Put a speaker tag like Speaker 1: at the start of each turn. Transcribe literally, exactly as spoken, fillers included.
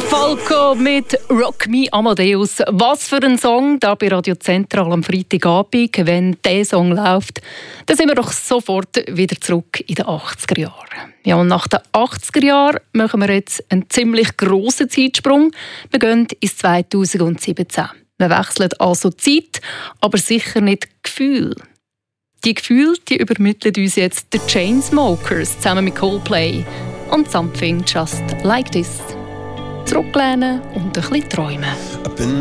Speaker 1: Falco mit «Rock Me Amadeus». Was für ein Song, da bei Radio Zentral am Freitagabend. Wenn dieser Song läuft, dann sind wir doch sofort wieder zurück in den achtziger Jahren. Ja, und nach den achtziger Jahren machen wir jetzt einen ziemlich grossen Zeitsprung. Wir gehen ins zweitausendsiebzehn. Wir wechseln also Zeit, aber sicher nicht Gefühl. Die Gefühle, die übermitteln uns jetzt die Chainsmokers zusammen mit Coldplay und «Something Just Like This». Zurücklehnen und ein bisschen träumen.